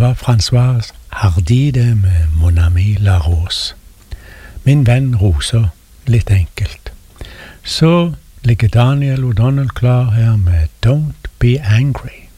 var François Hardy det med Mon ami la rose. Min venn Rosa, litt enkelt. Så ligger Daniel O'Donnell klar her med Don't Be Angry.